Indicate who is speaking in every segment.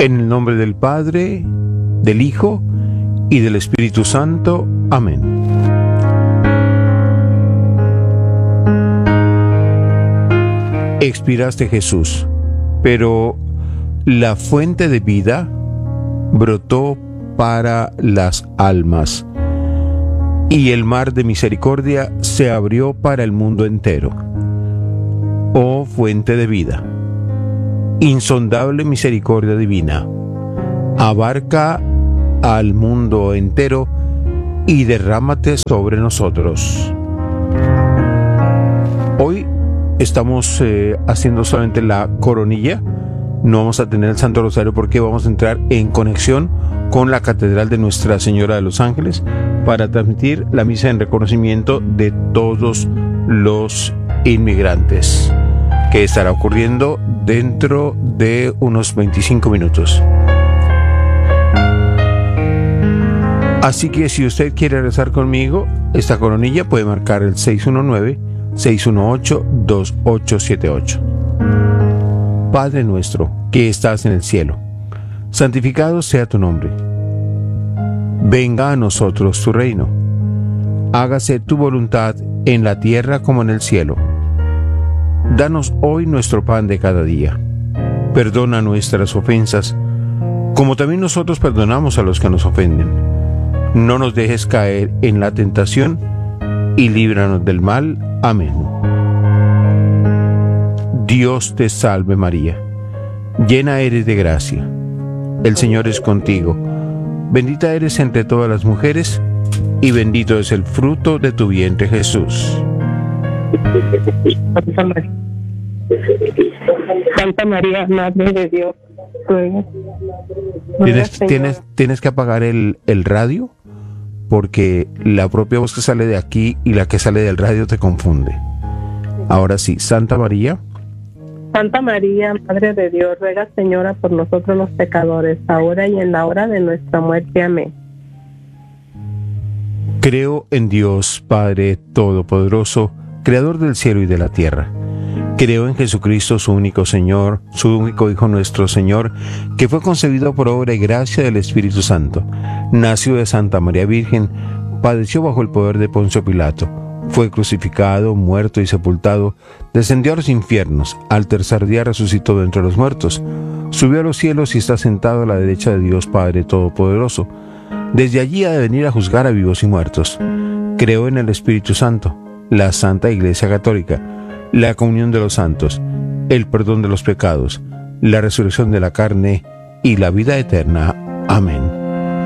Speaker 1: En el nombre del Padre, del Hijo y del Espíritu Santo. Amén. Expiraste, Jesús, pero la fuente de vida brotó para las almas, y el mar de misericordia se abrió para el mundo entero. Oh fuente de vida, insondable misericordia divina, abarca al mundo entero y derrámate sobre nosotros. Hoy estamos haciendo solamente la coronilla. No vamos a tener el Santo Rosario porque vamos a entrar en conexión con la Catedral de Nuestra Señora de los Ángeles para transmitir la misa en reconocimiento de todos los inmigrantes, que estará ocurriendo dentro de unos 25 minutos. Así que si usted quiere rezar conmigo esta coronilla, puede marcar el 619-618-2878. Padre nuestro, que estás en el cielo, santificado sea tu nombre. Venga a nosotros tu reino. Hágase tu voluntad en la tierra como en el cielo. Danos hoy nuestro pan de cada día. Perdona nuestras ofensas, como también nosotros perdonamos a los que nos ofenden. No nos dejes caer en la tentación y líbranos del mal. Amén. Dios te salve María, llena eres de gracia. El Señor es contigo. Bendita eres entre todas las mujeres, y bendito es el fruto de tu vientre, Jesús.
Speaker 2: Santa María, Madre de Dios, ruega.
Speaker 1: ¿Tienes que apagar el radio? Porque la propia voz que sale de aquí y la que sale del radio te confunde. Ahora sí, Santa María.
Speaker 2: Santa María, Madre de Dios, ruega, Señora, por nosotros los pecadores, ahora y en la hora de nuestra muerte. Amén.
Speaker 1: Creo en Dios, Padre Todopoderoso, Creador del cielo y de la tierra. Creo en Jesucristo, su único Señor, su único Hijo nuestro Señor, que fue concebido por obra y gracia del Espíritu Santo. Nació de Santa María Virgen, padeció bajo el poder de Poncio Pilato, fue crucificado, muerto y sepultado, descendió a los infiernos, al tercer día resucitó de entre los muertos, subió a los cielos y está sentado a la derecha de Dios Padre Todopoderoso. Desde allí ha de venir a juzgar a vivos y muertos. Creo en el Espíritu Santo, la Santa Iglesia Católica, la comunión de los santos, el perdón de los pecados, la resurrección de la carne y la vida eterna. Amén.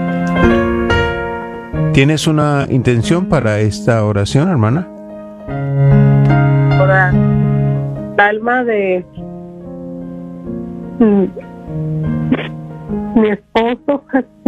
Speaker 1: ¿Tienes una intención para esta oración, hermana?
Speaker 2: Por el alma de mi esposo.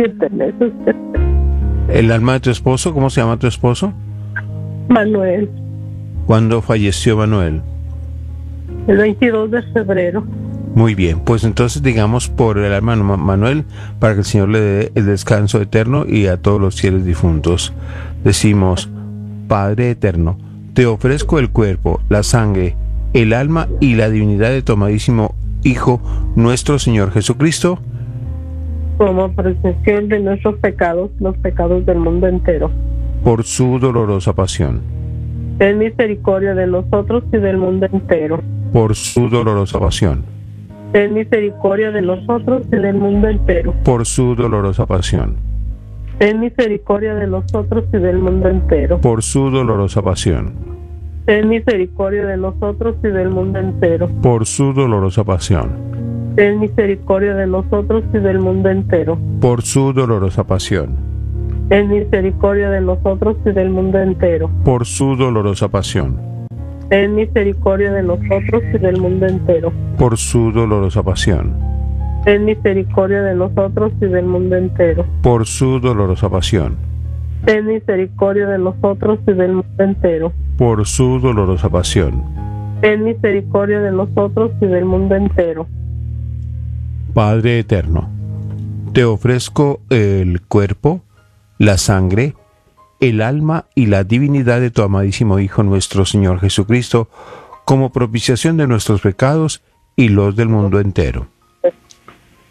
Speaker 1: ¿El alma de tu esposo? ¿Cómo se llama tu esposo?
Speaker 2: Manuel.
Speaker 1: ¿Cuándo falleció Manuel?
Speaker 2: El 22 de febrero.
Speaker 1: Muy bien, pues entonces digamos por el alma de Manuel, para que el Señor le dé el descanso eterno, y a todos los fieles difuntos decimos: Padre eterno, te ofrezco el cuerpo, la sangre, el alma y la divinidad de tu amadísimo Hijo, nuestro Señor Jesucristo,
Speaker 2: como presentación de nuestros pecados, los pecados del mundo entero,
Speaker 1: por su dolorosa pasión.
Speaker 2: Ten misericordia de nosotros y del mundo entero,
Speaker 1: por su dolorosa pasión.
Speaker 2: Ten misericordia de nosotros y del mundo entero,
Speaker 1: por su dolorosa pasión.
Speaker 2: Ten misericordia de nosotros y del mundo entero,
Speaker 1: por su dolorosa pasión.
Speaker 2: Ten misericordia de nosotros y del mundo entero,
Speaker 1: por su dolorosa pasión.
Speaker 2: Ten misericordia de nosotros y del mundo entero,
Speaker 1: por su dolorosa pasión.
Speaker 2: Ten misericordia de nosotros y del mundo entero,
Speaker 1: por su dolorosa pasión.
Speaker 2: Ten misericordia de nosotros y del mundo entero,
Speaker 1: por su dolorosa pasión.
Speaker 2: Ten misericordia de nosotros y del mundo entero,
Speaker 1: por su dolorosa pasión.
Speaker 2: Ten misericordia de nosotros y del mundo entero,
Speaker 1: por su dolorosa pasión.
Speaker 2: Ten misericordia de nosotros y del mundo entero.
Speaker 1: Padre eterno, te ofrezco el cuerpo, la sangre, el alma y la divinidad de tu amadísimo Hijo nuestro Señor Jesucristo, como propiciación de nuestros pecados y los del mundo entero.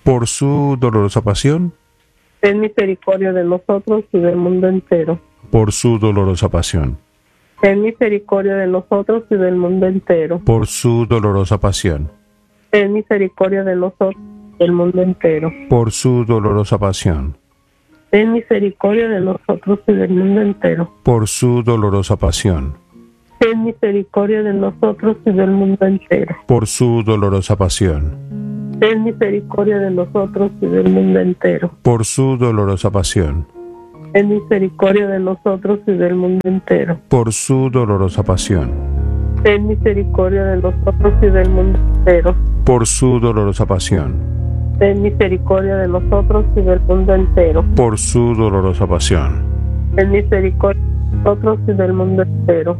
Speaker 1: por su dolorosa pasión,
Speaker 2: ten misericordia de nosotros y del mundo entero.
Speaker 1: por su dolorosa pasión,
Speaker 2: Ten misericordia de nosotros y del mundo entero.
Speaker 1: por su dolorosa pasión,
Speaker 2: Ten misericordia de nosotros y del mundo entero.
Speaker 1: por su dolorosa pasión,
Speaker 2: Ten misericordia de nosotros y del mundo entero.
Speaker 1: por su dolorosa pasión,
Speaker 2: Ten misericordia de nosotros y del mundo entero.
Speaker 1: por su dolorosa pasión,
Speaker 2: Ten misericordia de nosotros y del mundo entero.
Speaker 1: por su dolorosa pasión,
Speaker 2: Ten misericordia de nosotros y del mundo entero.
Speaker 1: por su dolorosa pasión,
Speaker 2: Ten misericordia de nosotros y del mundo entero.
Speaker 1: por su dolorosa pasión,
Speaker 2: Ten misericordia de nosotros y del mundo entero.
Speaker 1: por su dolorosa pasión.
Speaker 2: Ten misericordia de nosotros y del mundo entero.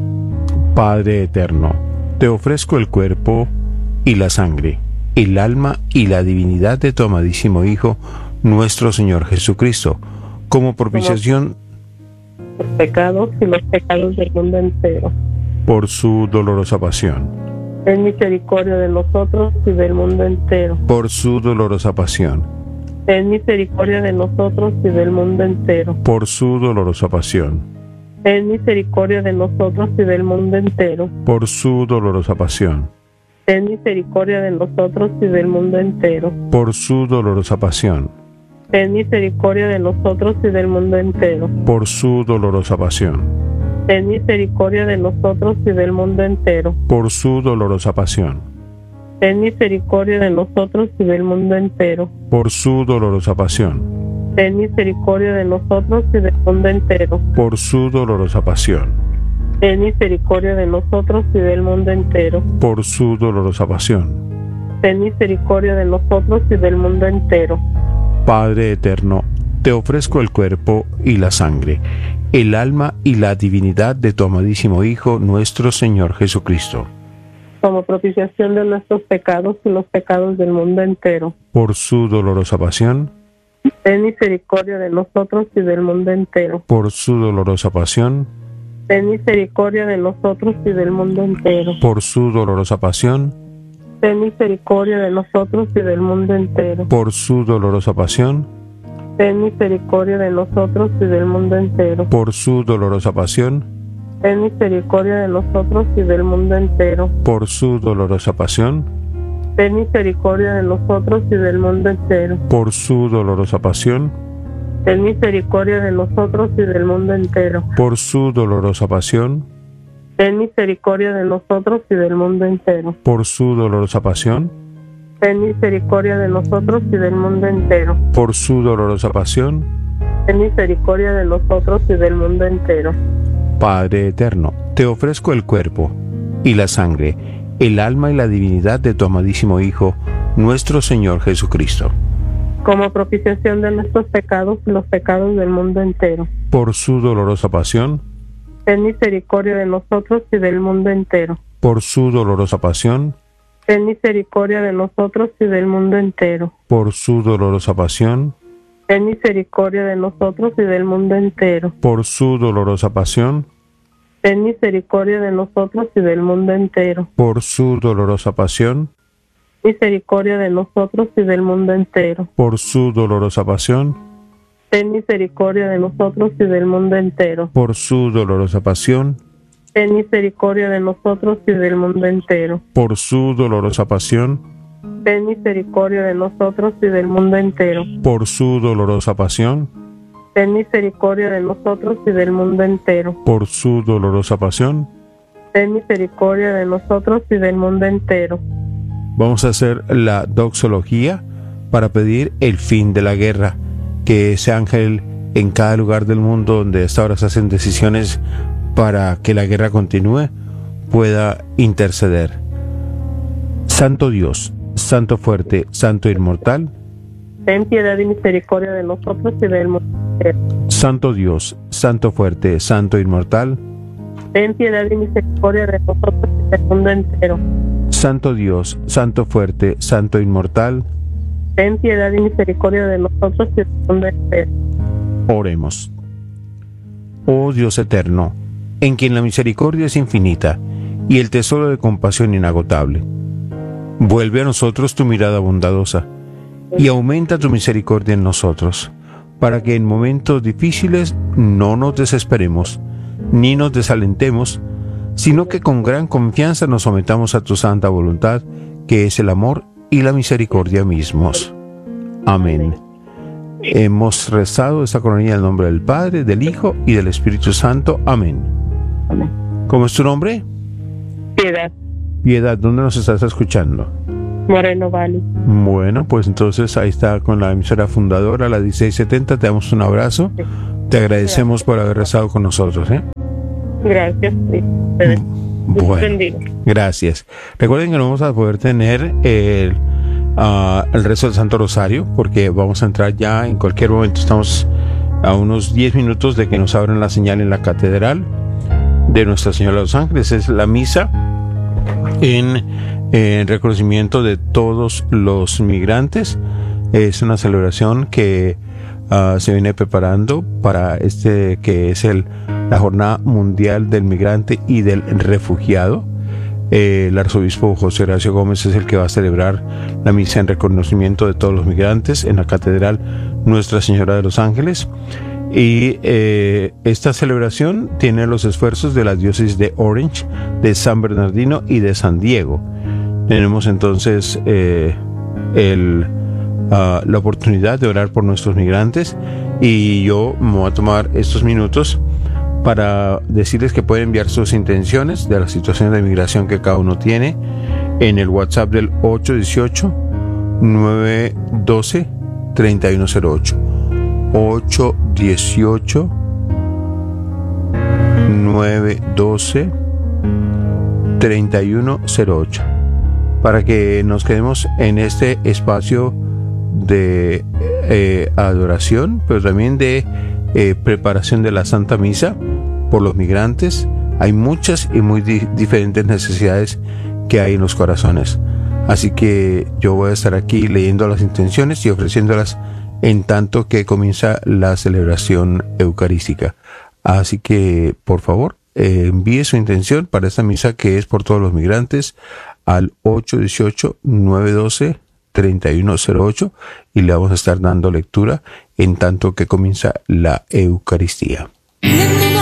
Speaker 1: Padre eterno, te ofrezco el cuerpo y la sangre, el alma y la divinidad de tu amadísimo Hijo, nuestro Señor Jesucristo, como propiciación
Speaker 2: Los pecados y los pecados del mundo entero.
Speaker 1: por su dolorosa pasión,
Speaker 2: Ten misericordia de nosotros y del mundo entero.
Speaker 1: por su dolorosa pasión,
Speaker 2: Ten misericordia de nosotros y del mundo entero.
Speaker 1: por su dolorosa pasión,
Speaker 2: Ten misericordia de nosotros y del mundo entero.
Speaker 1: por su dolorosa pasión,
Speaker 2: Ten misericordia de nosotros y del mundo entero.
Speaker 1: por su dolorosa pasión,
Speaker 2: Ten misericordia de nosotros y del mundo entero.
Speaker 1: por su dolorosa pasión,
Speaker 2: Ten misericordia de nosotros y del mundo entero.
Speaker 1: por su dolorosa pasión,
Speaker 2: Ten misericordia de nosotros y del mundo entero.
Speaker 1: por su dolorosa pasión,
Speaker 2: Ten misericordia de nosotros y del mundo entero.
Speaker 1: por su dolorosa pasión,
Speaker 2: Ten misericordia de nosotros y del mundo entero.
Speaker 1: por su dolorosa pasión.
Speaker 2: Ten misericordia de nosotros y del mundo entero.
Speaker 1: Padre eterno, te ofrezco el cuerpo y la sangre, el alma y la divinidad de tu amadísimo Hijo, nuestro Señor Jesucristo,
Speaker 2: Como propiciación de nuestros pecados y los pecados del mundo entero.
Speaker 1: por su dolorosa pasión,
Speaker 2: Ten misericordia de nosotros y del mundo entero.
Speaker 1: por su dolorosa pasión,
Speaker 2: Ten misericordia de nosotros y del mundo entero.
Speaker 1: por su dolorosa pasión,
Speaker 2: Ten misericordia de nosotros y del mundo entero.
Speaker 1: por su dolorosa pasión,
Speaker 2: Ten misericordia de nosotros y del mundo entero.
Speaker 1: por su dolorosa pasión,
Speaker 2: Ten misericordia de nosotros y del mundo entero.
Speaker 1: por su dolorosa pasión,
Speaker 2: Ten misericordia de nosotros y del mundo entero.
Speaker 1: por su dolorosa pasión,
Speaker 2: Ten misericordia de nosotros y del mundo entero.
Speaker 1: por su dolorosa pasión,
Speaker 2: Ten misericordia de nosotros y del mundo entero.
Speaker 1: por su dolorosa pasión,
Speaker 2: Ten misericordia de nosotros y del mundo entero.
Speaker 1: por su dolorosa pasión.
Speaker 2: Ten misericordia de nosotros y del mundo entero.
Speaker 1: Padre eterno, te ofrezco el cuerpo y la sangre, el alma y la divinidad de tu amadísimo Hijo, nuestro Señor Jesucristo,
Speaker 2: Como propiciación de nuestros pecados y los pecados del mundo entero.
Speaker 1: por su dolorosa pasión,
Speaker 2: Ten misericordia de nosotros y del mundo entero.
Speaker 1: por su dolorosa pasión,
Speaker 2: Ten misericordia de nosotros y del mundo entero.
Speaker 1: por su dolorosa pasión,
Speaker 2: Ten misericordia de nosotros y del mundo entero.
Speaker 1: por su dolorosa pasión,
Speaker 2: Ten misericordia de nosotros y del mundo entero.
Speaker 1: por su dolorosa pasión,
Speaker 2: Misericordia de nosotros y del mundo entero.
Speaker 1: por su dolorosa pasión,
Speaker 2: Ten misericordia de nosotros y del mundo entero.
Speaker 1: por su dolorosa pasión,
Speaker 2: Ten misericordia de nosotros y del mundo entero.
Speaker 1: por su dolorosa pasión,
Speaker 2: Ten misericordia de nosotros y del mundo entero.
Speaker 1: por su dolorosa pasión,
Speaker 2: Ten misericordia de nosotros y del mundo entero.
Speaker 1: por su dolorosa pasión.
Speaker 2: Ten misericordia de nosotros y del mundo entero.
Speaker 1: Vamos a hacer la doxología para pedir el fin de la guerra, que ese ángel en cada lugar del mundo donde hasta ahora se hacen decisiones para que la guerra continúe, pueda interceder. Santo Dios, Santo fuerte, Santo inmortal,
Speaker 2: Ten piedad y misericordia de nosotros y del mundo entero.
Speaker 1: Santo Dios, Santo fuerte, Santo inmortal,
Speaker 2: Ten piedad y misericordia de nosotros y del mundo entero.
Speaker 1: Santo Dios, Santo fuerte, Santo inmortal.
Speaker 2: Ten piedad y misericordia de nosotros y del mundo entero.
Speaker 1: Oremos. Oh Dios eterno, en quien la misericordia es infinita y el tesoro de compasión inagotable, vuelve a nosotros tu mirada bondadosa y aumenta tu misericordia en nosotros, para que en momentos difíciles no nos desesperemos, ni nos desalentemos, sino que con gran confianza nos sometamos a tu santa voluntad, que es el amor y la misericordia mismos. Amén. Hemos rezado esta coronilla en el nombre del Padre, del Hijo y del Espíritu Santo. Amén.
Speaker 2: Amén.
Speaker 1: ¿Cómo es tu nombre?
Speaker 2: Piedad.
Speaker 1: Piedad, ¿dónde nos estás escuchando?
Speaker 2: Moreno Valley.
Speaker 1: Bueno, pues entonces ahí está con la emisora fundadora, la 1670. Te damos un abrazo. Te agradecemos por haber rezado con nosotros, ¿eh?
Speaker 2: Gracias. Sí.
Speaker 1: Bueno, gracias. Recuerden que no vamos a poder tener el rezo del Santo Rosario, porque vamos a entrar ya en cualquier momento. Estamos a unos 10 minutos de que nos abran la señal en la catedral de Nuestra Señora de los Ángeles. Es la misa en reconocimiento de todos los migrantes. Es una celebración que se viene preparando para que es la Jornada Mundial del Migrante y del Refugiado. El arzobispo José Horacio Gómez es el que va a celebrar la misa en reconocimiento de todos los migrantes en la catedral Nuestra Señora de los Ángeles. Y esta celebración tiene los esfuerzos de las diócesis de Orange, de San Bernardino y de San Diego. Tenemos entonces la oportunidad de orar por nuestros migrantes, y yo me voy a tomar estos minutos para decirles que pueden enviar sus intenciones de la situación de migración que cada uno tiene en el WhatsApp del 818-912-3108. 818-912-3108, para que nos quedemos en este espacio de adoración, pero también de preparación de la Santa Misa por los migrantes. Hay muchas y muy diferentes necesidades que hay en los corazones, así que yo voy a estar aquí leyendo las intenciones y ofreciéndolas en tanto que comienza la celebración eucarística. Así que, por favor, envíe su intención para esta misa que es por todos los migrantes al 818-912-3108, y le vamos a estar dando lectura en tanto que comienza la Eucaristía.